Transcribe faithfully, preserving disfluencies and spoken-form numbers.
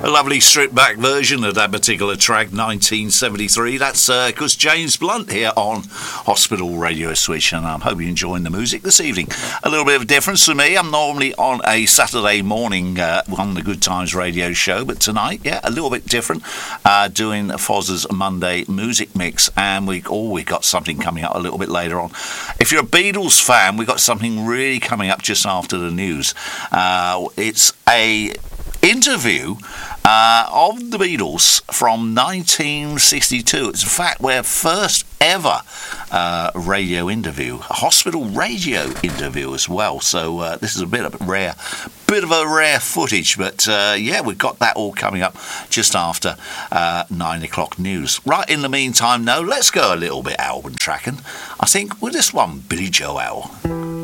A lovely stripped back version of that particular track, nineteen seventy-three. That's because uh, James Blunt here on Hospital Radio Switch, and I hope you're enjoying the music this evening. A little bit of a difference for me. I'm normally on a Saturday morning uh, on the Good Times radio show, but tonight, yeah, a little bit different. Uh, doing Foz's Monday music mix, and we oh, we got something coming up a little bit later on. If you're a Beatles fan, we got something really coming up just after the news. Uh, it's a interview uh, of the Beatles from nineteen sixty-two. It's in fact their first ever uh, radio interview, a hospital radio interview as well. So uh, this is a bit of a rare, bit of a rare footage, but uh, yeah, we've got that all coming up just after uh, nine o'clock news. Right in the meantime, though, let's go a little bit album tracking. I think with this one, Billy Joel.